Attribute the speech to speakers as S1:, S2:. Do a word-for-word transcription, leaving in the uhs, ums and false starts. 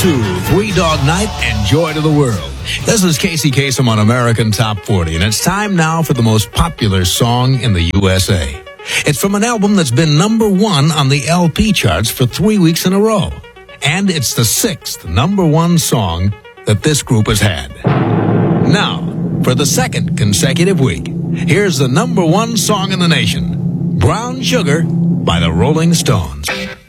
S1: to Three Dog Night and Joy to the World. This is Casey Kasem on American Top forty, and it's time now for the most popular song in the U S A. It's from an album that's been number one on the L P charts for three weeks in a row. And it's the sixth number one song that this group has had. Now, for the second consecutive week, here's the number one song in the nation, Brown Sugar by the Rolling Stones.